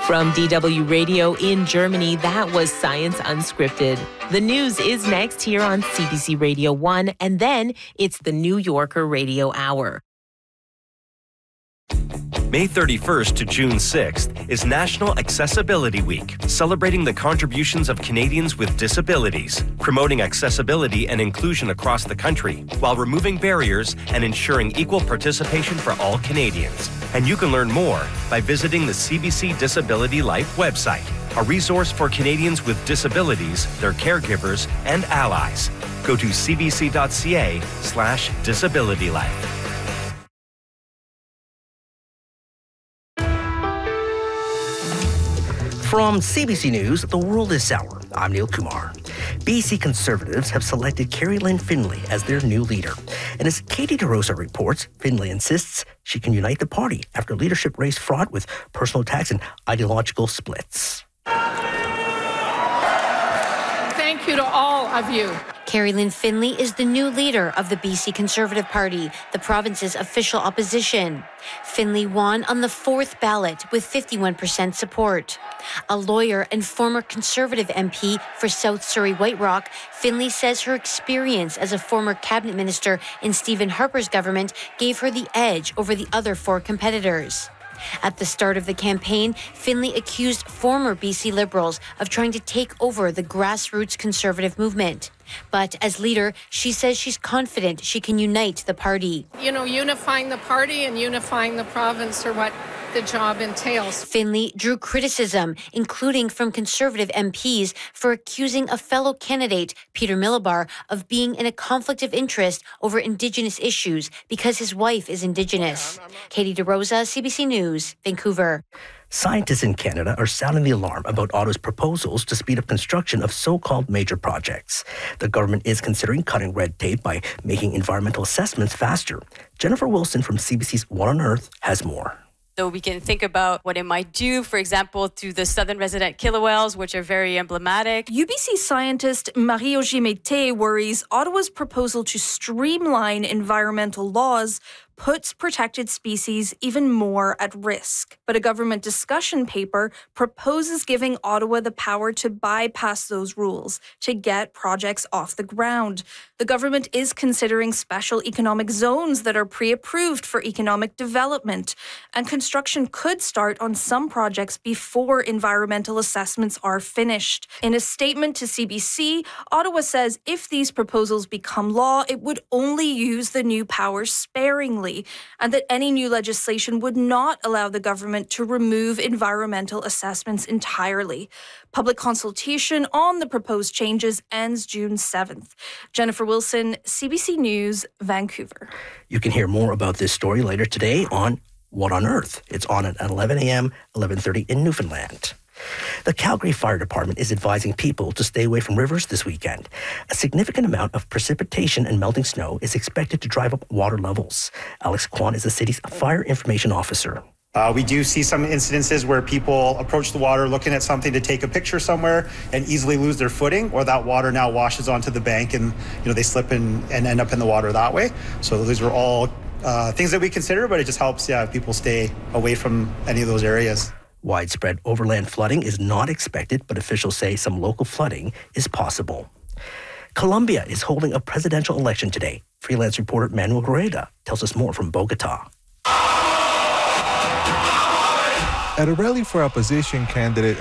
From DW Radio in Germany, that was Science Unscripted. The news is next here on CBC Radio 1, and then it's the New Yorker Radio Hour. May 31st to June 6th is National Accessibility Week, celebrating the contributions of Canadians with disabilities, promoting accessibility and inclusion across the country, while removing barriers and ensuring equal participation for all Canadians. And you can learn more by visiting the CBC Disability Life website, a resource for Canadians with disabilities, their caregivers, and allies. Go to cbc.ca/disabilitylife. From CBC News, The World This Hour, I'm Neil Kumar. BC Conservatives have selected Kerry-Lynne Finlay as their new leader. And as Katie DeRosa reports, Finlay insists she can unite the party after a leadership race fraught with personal attacks and ideological splits. Thank you to all of you. Kerry-Lynne Finlay is the new leader of the BC Conservative Party, the province's official opposition. Finlay won on the fourth ballot with 51% support. A lawyer and former Conservative MP for South Surrey White Rock, Finlay says her experience as a former cabinet minister in Stephen Harper's government gave her the edge over the other four competitors. At the start of the campaign, Finlay accused former BC Liberals of trying to take over the grassroots Conservative movement. But as leader, she says she's confident she can unite the party. Unifying the party and unifying the province are what the job entails. Finlay drew criticism, including from Conservative MPs, for accusing a fellow candidate, Peter Millibar, of being in a conflict of interest over Indigenous issues because his wife is Indigenous. Katie DeRosa, CBC News, Vancouver. Scientists in Canada are sounding the alarm about Ottawa's proposals to speed up construction of so-called major projects. The government is considering cutting red tape by making environmental assessments faster. Jennifer Wilson from CBC's What on Earth has more. So we can think about what it might do, for example, to the southern resident killer whales, which are very emblematic. UBC scientist Marie-Augie Mété worries Ottawa's proposal to streamline environmental laws puts protected species even more at risk. But a government discussion paper proposes giving Ottawa the power to bypass those rules to get projects off the ground. The government is considering special economic zones that are pre-approved for economic development, and construction could start on some projects before environmental assessments are finished. In a statement to CBC, Ottawa says if these proposals become law, it would only use the new powers sparingly, and that any new legislation would not allow the government to remove environmental assessments entirely. Public consultation on the proposed changes ends June 7th. Jennifer Wilson, CBC News, Vancouver. You can hear more about this story later today on What on Earth? It's on at 11 a.m., 11:30 in Newfoundland. The Calgary Fire Department is advising people to stay away from rivers this weekend. A significant amount of precipitation and melting snow is expected to drive up water levels. Alex Kwan is the city's fire information officer. We do see some incidences where people approach the water looking at something to take a picture somewhere and easily lose their footing, or that water now washes onto the bank and they slip and end up in the water that way. So those are all things that we consider, but it just helps people stay away from any of those areas. Widespread overland flooding is not expected, but officials say some local flooding is possible. Colombia is holding a presidential election today. Freelance reporter Manuel Guerrera tells us more from Bogota. At a rally for opposition candidate